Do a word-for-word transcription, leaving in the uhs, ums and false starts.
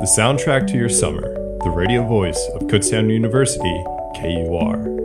the soundtrack to your summer, the radio voice of Kutztown University, K U R.